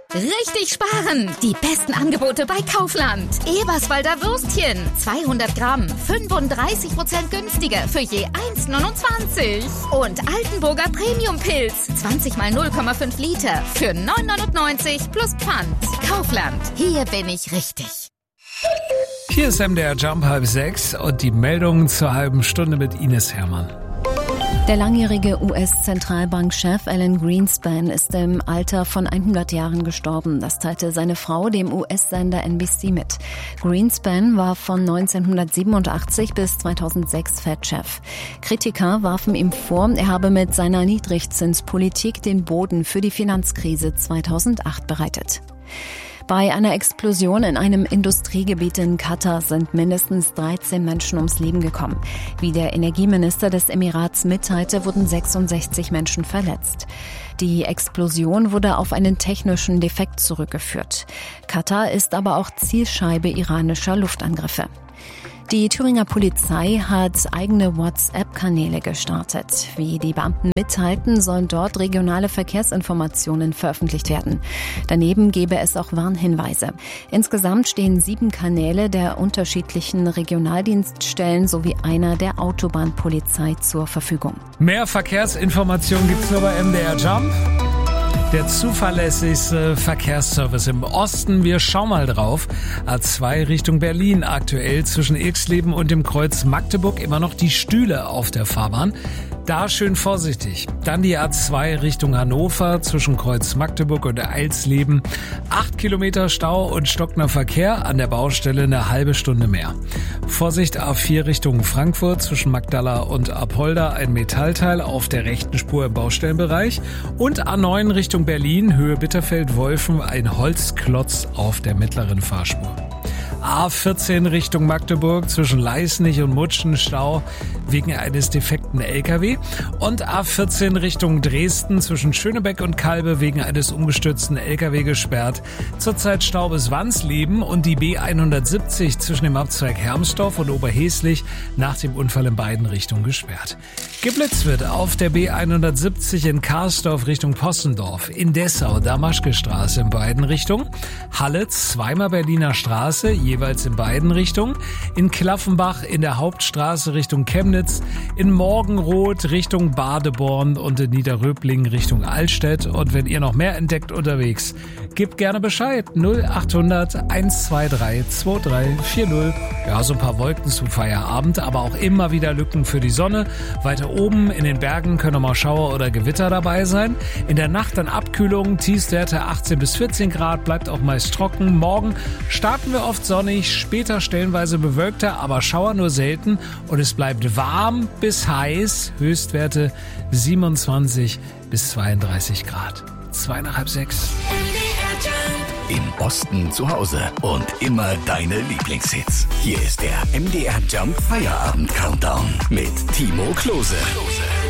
Richtig sparen! Die besten Angebote bei Kaufland. Eberswalder Würstchen, 200 Gramm, 35% günstiger für je 1,29. Und Altenburger Premium-Pilz, 20 mal 0,5 Liter für 9,99 plus Pfand. Kaufland, hier bin ich richtig. Hier ist MDR Jump 5:30 und die Meldungen zur halben Stunde mit Ines Hermann. Der langjährige US-Zentralbankchef Alan Greenspan ist im Alter von 100 Jahren gestorben. Das teilte seine Frau dem US-Sender NBC mit. Greenspan war von 1987 bis 2006 Fed-Chef. Kritiker warfen ihm vor, er habe mit seiner Niedrigzinspolitik den Boden für die Finanzkrise 2008 bereitet. Bei einer Explosion in einem Industriegebiet in Katar sind mindestens 13 Menschen ums Leben gekommen. Wie der Energieminister des Emirats mitteilte, wurden 66 Menschen verletzt. Die Explosion wurde auf einen technischen Defekt zurückgeführt. Katar ist aber auch Zielscheibe iranischer Luftangriffe. Die Thüringer Polizei hat eigene WhatsApp-Kanäle gestartet. Wie die Beamten mitteilten, sollen dort regionale Verkehrsinformationen veröffentlicht werden. Daneben gebe es auch Warnhinweise. Insgesamt stehen 7 Kanäle der unterschiedlichen Regionaldienststellen sowie einer der Autobahnpolizei zur Verfügung. Mehr Verkehrsinformationen gibt's nur bei MDR Jump. Der zuverlässigste Verkehrsservice im Osten. Wir schauen mal drauf. A2 Richtung Berlin. Aktuell zwischen Ilksleben und dem Kreuz Magdeburg immer noch die Stühle auf der Fahrbahn. Da schön vorsichtig. Dann die A2 Richtung Hannover zwischen Kreuz Magdeburg und Eilsleben. 8 Kilometer Stau und stockender Verkehr. An der Baustelle eine halbe Stunde mehr. Vorsicht A4 Richtung Frankfurt zwischen Magdala und Apolda. Ein Metallteil auf der rechten Spur im Baustellenbereich. Und A9 Richtung Berlin, Höhe Bitterfeld-Wolfen, ein Holzklotz auf der mittleren Fahrspur. A14 Richtung Magdeburg zwischen Leisnig und Mutschen Stau wegen eines defekten LKW und A14 Richtung Dresden zwischen Schönebeck und Kalbe wegen eines umgestürzten LKW gesperrt. Zurzeit Stau bis Wansleben und die B170 zwischen dem Abzweig Hermsdorf und Oberheslich nach dem Unfall in beiden Richtungen gesperrt. Geblitzt wird auf der B170 in Karsdorf Richtung Possendorf, in Dessau Damaschke-Straße in beiden Richtungen, Halle zweimal Berliner Straße, jeweils in beiden Richtungen, in Klaffenbach in der Hauptstraße Richtung Chemnitz, in Morgenroth Richtung Badeborn und in Niederröbling Richtung Altstedt. Und wenn ihr noch mehr entdeckt unterwegs, gebt gerne Bescheid. 0800 123 2340. Ja, so ein paar Wolken zum Feierabend, aber auch immer wieder Lücken für die Sonne. Weiter oben in den Bergen können auch mal Schauer oder Gewitter dabei sein. In der Nacht dann Abkühlung, Tiefstwerte 18 bis 14 Grad, bleibt auch meist trocken. Morgen starten wir oft sonnig, später stellenweise bewölkter, aber Schauer nur selten und es bleibt warm bis heiß, Höchstwerte 27 bis 32 Grad. 5:30. Im Osten zu Hause und immer deine Lieblingshits. Hier ist der MDR Jump Feierabend Countdown mit Timo Klose.